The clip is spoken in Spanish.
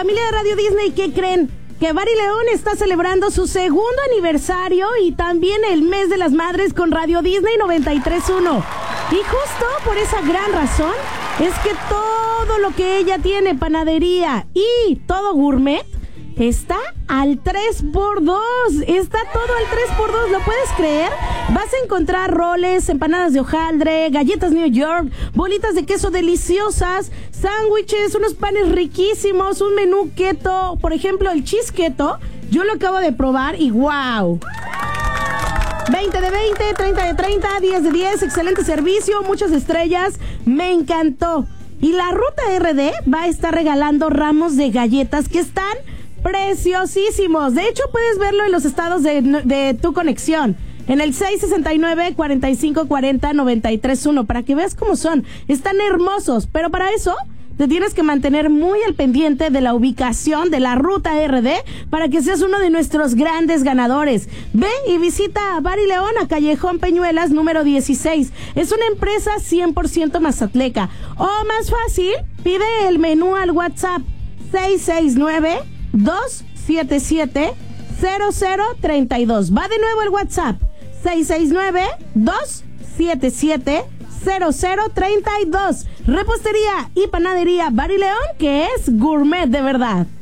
Familia de Radio Disney, ¿qué creen? Que Bari León está celebrando su segundo aniversario y también el mes de las madres con Radio Disney 93.1. Y justo por esa gran razón es que todo lo que ella tiene, panadería y todo gourmet, está al 3x2. Está todo al 3x2, ¿lo puedes creer? Vas a encontrar roles, empanadas de hojaldre, galletas New York, bolitas de queso deliciosas, sándwiches, unos panes riquísimos, un menú keto. Por ejemplo, el cheese keto, yo lo acabo de probar y ¡wow! 20 de 20, 30 de 30, 10 de 10, excelente servicio, muchas estrellas, me encantó. Y la Ruta RD va a estar regalando ramos de galletas que están preciosísimos. De hecho, puedes verlo en los estados de tu conexión. En el 669-4540-931 para que veas cómo son. Están hermosos, pero para eso te tienes que mantener muy al pendiente de la ubicación de la Ruta RD para que seas uno de nuestros grandes ganadores. Ve y visita a Bari León a Callejón Peñuelas número 16. Es una empresa 100% mazatleca. O más fácil, pide el menú al WhatsApp 669-277-0032. Va de nuevo el WhatsApp 669-277-0032. Repostería y panadería Bari León, que es gourmet de verdad.